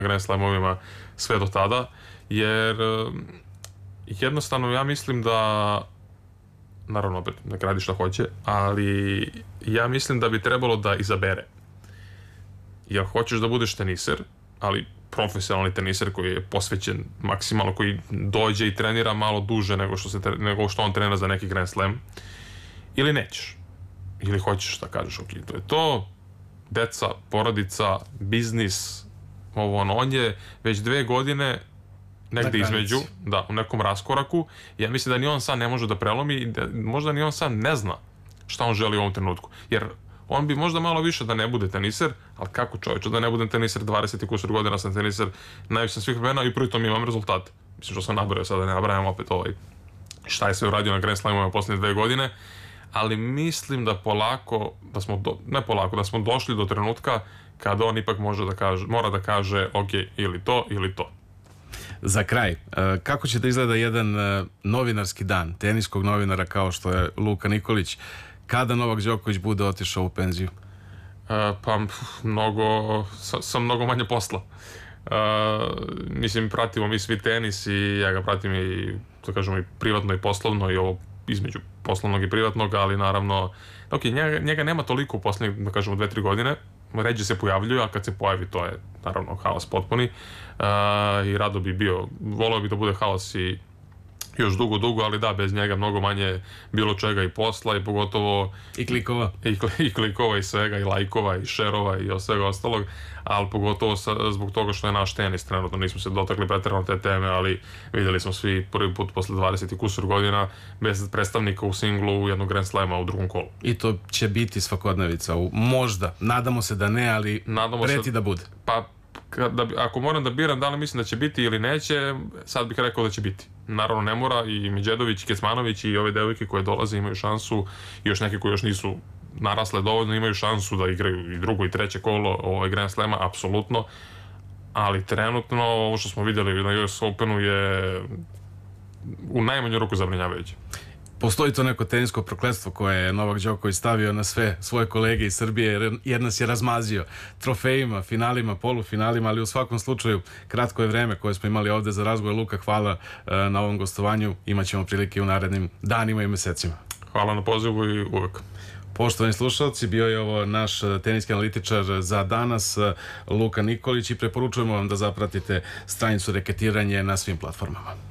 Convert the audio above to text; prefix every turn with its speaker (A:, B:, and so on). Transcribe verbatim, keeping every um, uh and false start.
A: Grand Slamovima sve do tada, jer jednostavno ja mislim da, naravno opet nek radi šta hoće, ali ja mislim da bi trebalo da izabere. Jer hoćeš da budeš teniser, ali profesionalni teniser koji je posvećen maksimalno, koji dođe i trenira malo duže nego što, se, nego što on trenira za neki Grand Slam, ili nećeš. Ili hoćeš da kažeš, ok, to je to, deca, porodica, biznis, ovo ono, on je već dve godine negde između, da, u nekom raskoraku. Ja mislim da ni on sam ne može da prelomi i da možda ni on sam ne zna šta on želi u ovom trenutku. Jer on bi možda malo više da ne bude teniser, ali kako čovječe, da ne budem teniser, dvadeset i kusur godina sam teniser, najviše sam svih vremena i pritom imam rezultate. Mislim što sam nabrao, sada ne nabrajam opet ovaj, šta je sve uradio na Grand Slamovima posljednje dve godine, ali mislim da polako, da smo, do, ne polako, da smo došli do trenutka kada on ipak može da kaže, mora da kaže ok, ili to, ili to.
B: Za kraj, kako će da izgleda jedan novinarski dan teniskog novinara kao što je Luka Nikolić kada Novak Đoković bude otišao u penziju?
A: E, pa mnogo, sa, sa mnogo manje posla. E, mislim, pratimo mi svi tenis i ja ga pratim i, da kažemo, i privatno i poslovno i ovo između poslovnog i privatnog, ali naravno, ok, njega, njega nema toliko u poslednjih, da kažemo, dve, tri godine, ređe se pojavljuju, a kad se pojavi to je naravno haos potpuni. Uh, i rado bi bio, voleo bi da bude haos i još dugo, dugo, ali da, bez njega mnogo manje bilo čega i posla i pogotovo
B: i klikova
A: i, i klikova i svega i lajkova i šerova i svega ostalog, ali pogotovo sa, zbog toga što je naš tenis trenutno, nismo se dotakli pretjerano te teme, ali vidjeli smo svi prvi put posle dvadeset i kusur godina bez predstavnika u singlu u jednog Grand Slama u drugom kolu.
B: I to će biti svakodnevica, možda, nadamo se da ne, ali nadamo preti se, da bude.
A: Pa da, ako moram da biram da li mislim da će biti ili neće, sad bih rekao da će biti. Naravno ne mora, i Medjedović i Kecmanović i ove devojke koje dolaze imaju šansu, i još neke koje još nisu narasle dovoljno imaju šansu da igraju i drugo i treće kolo ovaj Grand Slama, apsolutno, ali trenutno ovo što smo vidjeli na U S Openu je u najmanju ruku zabrinjavajuće.
B: Postoji to neko tenisko prokletstvo koje je Novak Đoković stavio na sve svoje kolege iz Srbije, jer nas je razmazio trofejima, finalima, polufinalima, ali u svakom slučaju kratko je vreme koje smo imali ovde za razgovor. Luka, hvala na ovom gostovanju, imaćemo prilike u narednim danima i mesecima.
A: Hvala na pozivu i uvek.
B: Poštovani slušalci, bio je ovo naš teniski analitičar za danas, Luka Nikolić, i preporučujemo vam da zapratite stranicu Reketiranje na svim platformama.